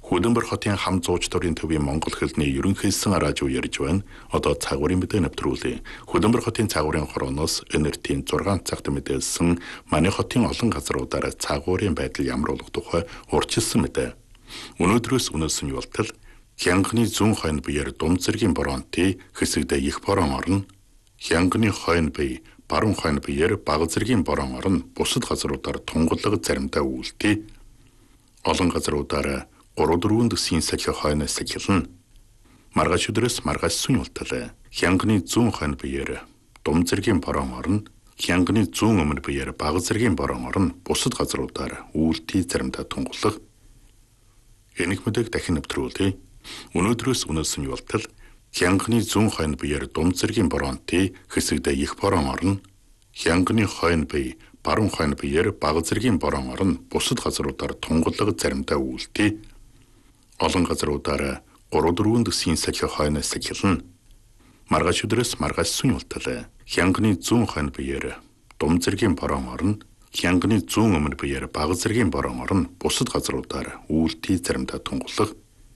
Хөдөнбөр хотын хам зууч дорын төвийн Монгол хэлний ерөнхийсэн радио ярьж байна. Одоо цагуурын мэдээ нэвтрүүлье. Хөдөнбөр хотын цагуурын хорооноос энертийн 6 цагт мэдээлсэн манай хотын олон газруудаар цагуурын байдал ямар болох тухай урьдчилсан мэдээ. Өнөөдрөөс өнөөсөн явдал Хянганы зүүн хойно буяар Дум зэргийн боронти хэсэгдээ их борон орно. Хянганы хойно буй баруун хойно буяар Бага зэргийн борон орно. Бусад газруудаар тунгалаг заримдаа үйлдэй. Олон газруудаар 3-4 дэсийн сахи хойноос эхэлнэ. Маргааш өдрөөс маргааш сүн явдал Хянганы зүүн хойно буяар Дум зэргийн борон орно. Хянганы зүүн өмнө буяар Бага зэргийн борон орно. Бусад газруудаар үйлдэй заримдаа тунгалаг. Энийг мэдээг дахин нэвтрүүлье. Өнөөдрөөс өнөөсөн явдал Хянганы зүүн хойно буяар Дум зэргийн боронти хэсэгдээ их борон орно. Хянганы хойно буй баруун хойно буяар Бага зэргийн борон орно. Бусад газруудаар тунгалаг заримдаа үйлдэй. Олон газруудаар 3-4 дэсийн сахи хойноос эхэлнэ. Маргааш өдрөөс маргааш сүн явдал Хянганы зүүн хойно буяар Дум зэргийн борон орно. Хянганы зүүн өмнө буяар Бага зэргийн борон орно. Бусад газруудаар үйлдэй заримдаа тунгалаг.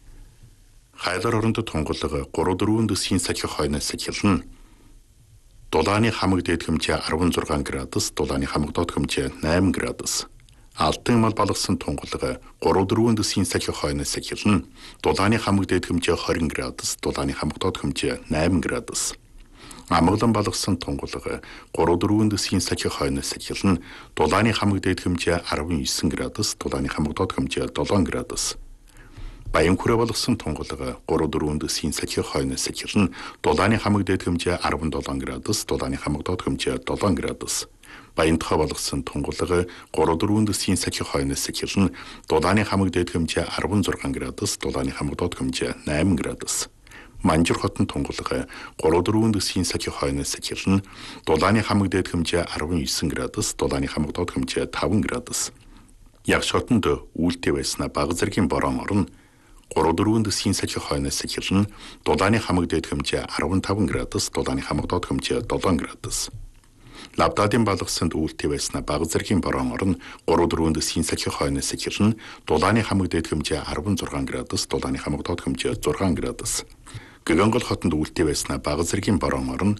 Хайлар оронд тунгалаг 3-4 дэсийн сахи хойноос эхэлнэ. Дулааны хамаг дээд хэмжээ 16 градус, дулааны хамаг доод хэмжээ 8 градус. Алтан мал балгасан тунгалаг 3-4 дэсийн сахи хойноос эхэлнэ. Дулааны хамаг дээд хэмжээ 20 градус, дулааны хамаг доод хэмжээ 8 градус. Амгалан балгасан тунгалаг 3-4 дэсийн сахи хойноос эхэлнэ. Дулааны хамаг дээд хэмжээ 19 градус, дулааны хамаг доод хэмжээ 7 градус. Баян хүрээ болгосон тунгалаг 3-4 дэсийн сахи хойноос эхэлнэ. Дулааны хамаг дээд хэмжээ 17 градус, дулааны хамаг доод хэмжээ 7 градус. Баян тухай болгосон тунгалаг 3-4 дэсийн сахи хойноос эхэлнэ. Дулааны хамаг дээд хэмжээ 16 градус, дулааны хамаг доод хэмжээ 8 градус. Манжур хотын тунгалаг 3-4 дэсийн сахи хойноос эхэлнэ. Дулааны хамаг дээд хэмжээ 19 градус, дулааны хамаг доод хэмжээ 5 градус. Ягш хотонд үйлдэй байснаа Бага зэргийн борон орно. 3-4 дэсийн сахи хойноос эхэлнэ. Дулааны хамаг дээд хэмжээ 15 градус, дулааны хамаг доод хэмжээ 7 градус. Лавдадын балгасанд үйлдэй байснаа Бага зэргийн борон орно. 3-4 дэсийн сахи хойноос эхэлнэ. Дулааны хамаг дээд хэмжээ 16 градус, дулааны хамаг доод хэмжээ 6 градус. Гэгонгол хотонд үйлдэй байснаа Бага зэргийн борон орно.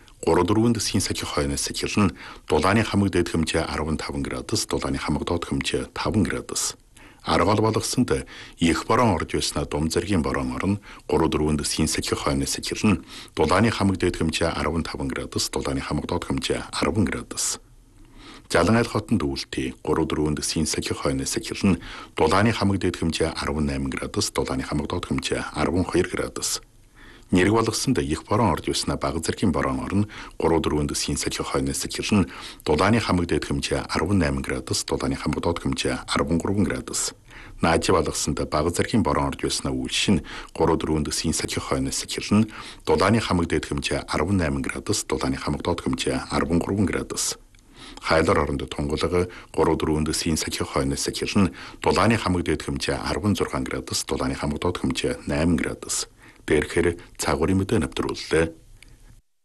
3-4 дэсийн сахи хойноос эхэлнэ. Дулааны хамаг дээд хэмжээ 15 градус, дулааны хамаг доод хэмжээ 5 градус. Аргал болгосонд их борон орж байснаа Дум зэргийн борон орно. 3-4 дэсийн сахи хойноос эхэлнэ. Дулааны хамаг дээд хэмжээ 15 градус, дулааны хамаг доод хэмжээ 10 градус. Жалангайл хотонд үйлдэй 3-4 дэсийн сахи хойноос эхэлнэ. Дулааны хамаг дээд хэмжээ 18 градус, дулааны хамаг доод хэмжээ 12 градус. Нэрэг болгосонд их борон орж байснаа Бага зэргийн борон орно. 3-4 дэсийн сахи хойноос эхэлнэ. Дулааны хамаг дээд хэмжээ 18 градус, дулааны хамаг доод хэмжээ 13 градус. Наажи болгосонд Бага зэргийн борон орж байснаа үйлшин 3-4 дэсийн сахи хойноос эхэлнэ. Дулааны хамаг дээд хэмжээ 18 градус, дулааны хамаг доод хэмжээ 13 градус. Хайлар оронд тунгалаг 3-4 дэсийн сахи хойноос эхэлнэ. Дулааны хамаг дээд хэмжээ 16 градус, дулааны хамаг доод хэмжээ 8 градус. Дээрхээр цагуурын мэдээ нэвтрүүллээ.